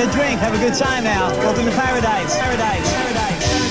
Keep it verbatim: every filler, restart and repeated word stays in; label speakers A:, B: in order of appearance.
A: a drink. Have a good time now. Welcome to paradise. Paradise.